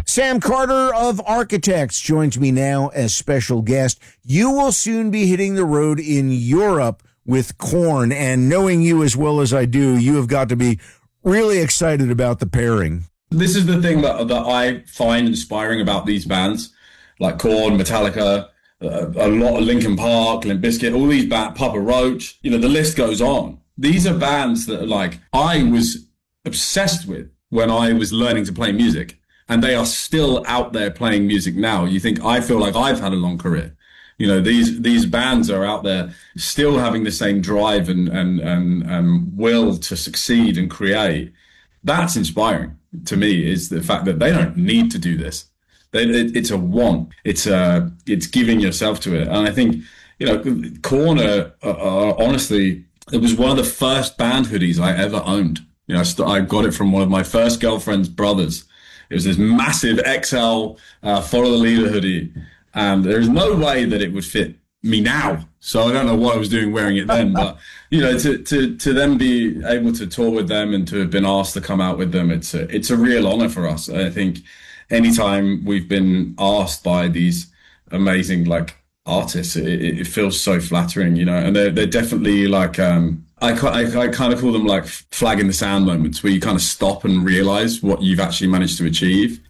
Sam Carter of Architects joins me now as special guest. You will soon be hitting the road in Europe with Korn, and knowing you as well as I do, you have got to be really excited about the pairing. This is the thing that I find inspiring about these bands, like Korn, Metallica, a lot of Linkin Park, Limp Bizkit, all these bands, Papa Roach, the list goes on. These are bands that I was obsessed with when I was learning to play music. And they are still out there playing music now. I feel like I've had a long career. These bands are out there still having the same drive and will to succeed and create. That's inspiring to me, is the fact that they don't need to do this. It's a want. It's giving yourself to it. And I think, Korn are honestly, it was one of the first band hoodies I ever owned. I got it from one of my first girlfriend's brothers. It was this massive XL Follow the Leader hoodie, and there's no way that it would fit me now. So I don't know what I was doing wearing it then, but to then be able to tour with them and to have been asked to come out with them, it's a real honor for us. I think anytime we've been asked by these amazing artists, it feels so flattering, and they're definitely I kind of call them flag in the sand moments, where you kind of stop and realize what you've actually managed to achieve.